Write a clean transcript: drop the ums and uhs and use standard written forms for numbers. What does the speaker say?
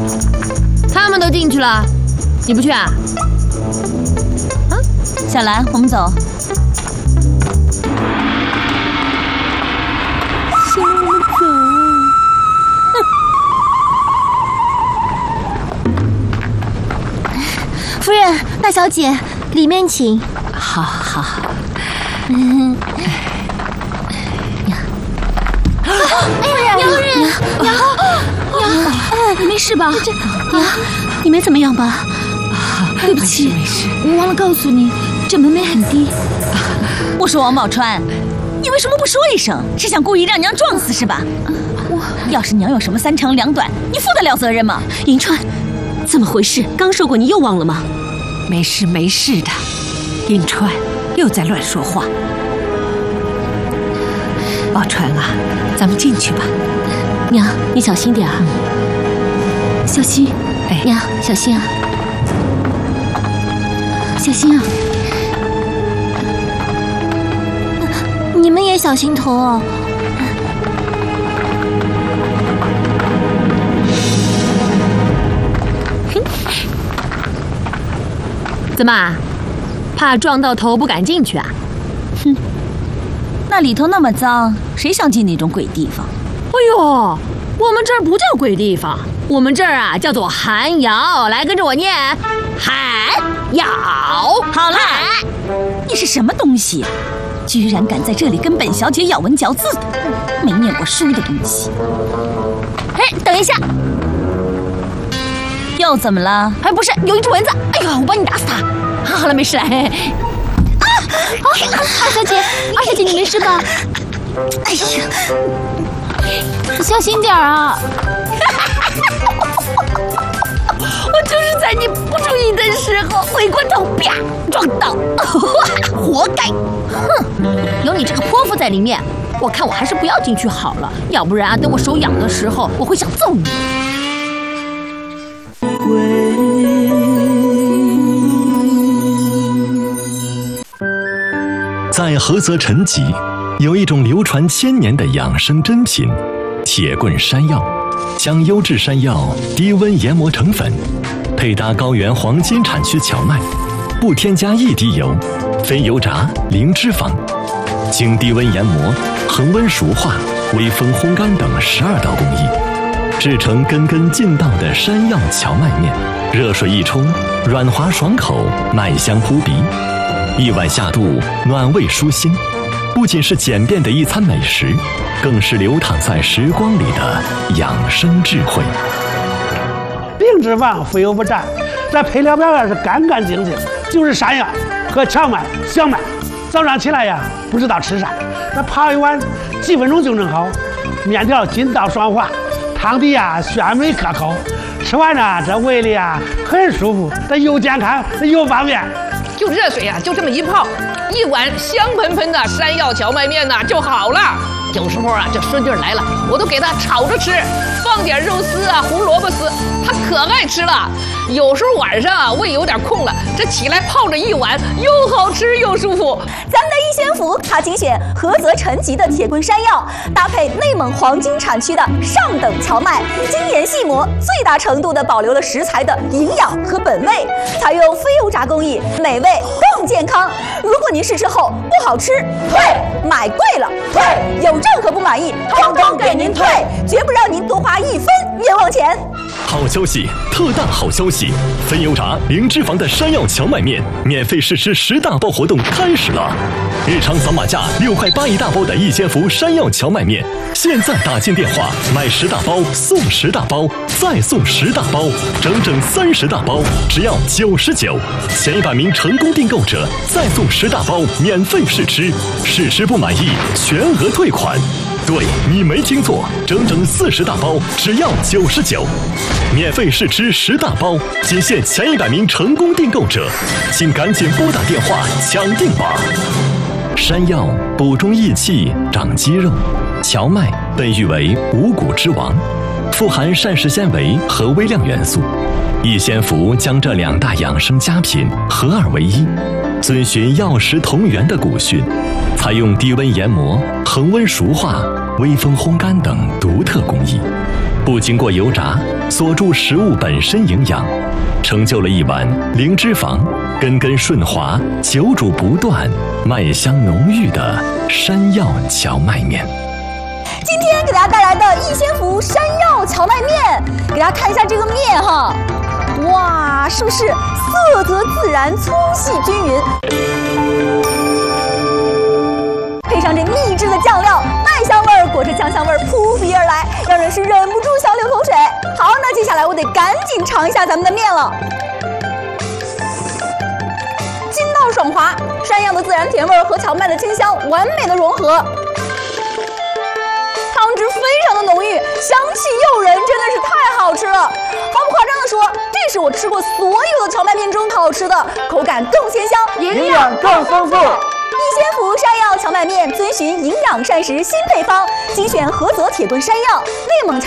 他们都进去了，你不去啊？ 啊，小兰，我们走。 小我们走。 夫人，大小姐，里面请。 好好好。 娘，你没事吧？娘，你没怎么样吧？对不起， 没事， 我忘了告诉你，这门楣很低。我说王宝钏，你为什么不说一声？是想故意让娘撞死是吧？要是娘有什么三长两短，你负得了责任吗？ 银川，怎么回事？刚说过，你又忘了吗？没事没事的，银川又在乱说话。宝钏啊，咱们进去吧。 娘，你小心点啊！小心， 哎， 娘，小心啊！小心啊！你们也小心头哦。 怎么，怕撞到头不敢进去啊？ 哼，那里头那么脏，谁想进那种鬼地方？ 哎呦，我们这儿不叫鬼地方，我们这儿啊叫做寒窑。来，跟着我念，寒窑。 好啦，你是什么东西啊？居然敢在这里跟本小姐咬文嚼字的，没念过书的东西！哎，等一下，又怎么了？ 哎，不是，有一只蚊子！哎呦，我帮你打死它。好了，没事。二小姐，你没事吧？ 哎呀， 小心点啊！我就是在你不注意的时候回过头，啪撞到，活该！哼，有你这个泼妇在里面，我看我还是不要进去好了，要不然等我手痒的时候，我会想揍你。 在菏泽陈集，有一种流传千年的养生珍品——铁棍山药，将优质山药低温研磨成粉，配搭高原黄金产区荞麦，不添加一滴油，非油炸，零脂肪，经低温研磨、恒温熟化、微风烘干等12道工艺，制成根根劲道的山药荞麦面。热水一冲，软滑爽口，麦香扑鼻。一碗下肚，暖胃舒心，不仅是简便的一餐美食，更是流淌在时光里的养生智慧。 病之王非有不战，这配料表也是干干净净，就是山药和荞麦、小麦。早上起来呀，不知道吃啥，这泡一碗几分钟就能好，面条筋道爽滑，汤底呀鲜美可口，吃完呢这胃里呀很舒服，这又健康又方便。 就热水啊，就这么一泡，一碗香喷喷的山药荞麦面呢就好了。有时候啊，这孙女来了，我都给她炒着吃，放点肉丝啊、胡萝卜丝，她可爱吃了。有时候晚上啊，胃有点空了，这起来泡着一碗，又好吃又舒服。 咱们的一仙府，它精选菏泽陈集的铁棍山药，搭配内蒙黄金产区的上等荞麦，精研细磨，最大程度地保留了食材的营养和本味，采用非油炸工艺，美味更健康。如果您试吃后不好吃，退；买贵了退；有任何不满意，通通给您退，绝不让您多花1分冤枉钱。 好消息，特大好消息！非油炸、零脂肪的山药荞麦面免费试吃10大包活动开始了！日常扫码价6块8一大包的一仙福山药荞麦面，现在打进电话买10大包送10大包，再送10大包，整整30大包，只要99。前100名成功订购者再送10大包免费试吃，试吃不满意全额退款。对，你没听错，整整40大包，只要99，免费试吃10大包，仅限前100名成功订购者，请赶紧拨打电话抢订吧。山药补中益气，长肌肉；荞麦被誉为五谷之王，富含膳食纤维和微量元素。一仙福将这2大养生佳品合二为一，遵循药食同源的古训，采用低温研磨、恒温熟化、微风烘干等独特工艺， 不经过油炸，锁住食物本身营养，成就了一碗零脂肪、根根顺滑、久煮不断、麦香浓郁的山药荞麦面。 今天给大家带来的逸仙福山药荞麦面，给大家看一下这个面哈，哇，是不是色泽自然、粗细均匀？配上这秘制的酱料，麦香味儿裹着酱香味儿扑鼻而来，让人是忍不住想流口水。好，那接下来我得赶紧尝一下咱们的面了。筋道爽滑，山药的自然甜味儿和荞麦的清香完美的融合。汤汁非常的浓郁，香气诱人，真的是太好吃了。毫不夸张的说，这是我吃过所有的荞麦面中好吃的，口感更鲜香， 营养更丰富。 逸仙福山药荞麦面遵循营养膳食新配方，精选菏泽铁棍山药、内蒙荞